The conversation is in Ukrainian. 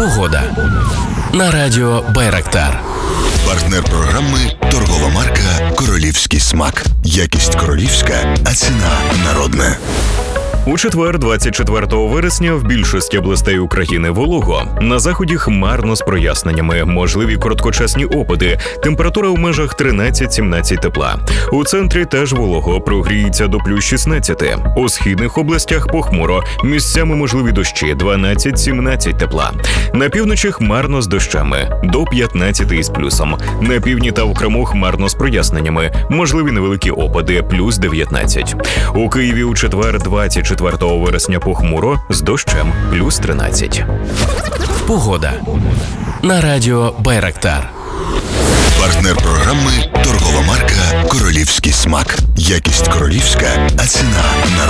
Погода на радіо Байрактар. Партнер програми торгова марка «Королівський смак». Якість королівська, а ціна народна. У четвер, 24 вересня, в більшості областей України волого. На заході хмарно з проясненнями, можливі короткочасні опади. Температура у межах 13-17 тепла. У центрі теж волого, прогріється до плюс 16. У східних областях похмуро, місцями можливі дощі, 12-17 тепла. На півночі хмарно з дощами, до 15 із плюсом. На півдні та в Криму хмарно з проясненнями, можливі невеликі опади, плюс 19. У Києві у четвер, 24 вересня, похмуро з дощем, плюс 13. Погода на радіо Байрактар. Партнер програми торгова марка «Королівський смак». Якість королівська, а ціна народна.